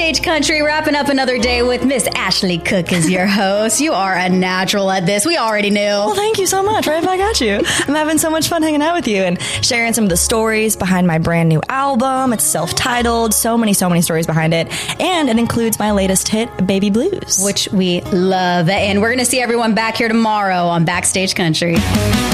Backstage Country, wrapping up another day with Miss Ashley Cook as your host. You are a natural at this. We already knew. Well, thank you so much. Right back at you. I'm having so much fun hanging out with you and sharing some of the stories behind my brand new album. It's self-titled. So many stories behind it. And it includes my latest hit, Baby Blues. Which we love. And we're going to see everyone back here tomorrow on Backstage Country.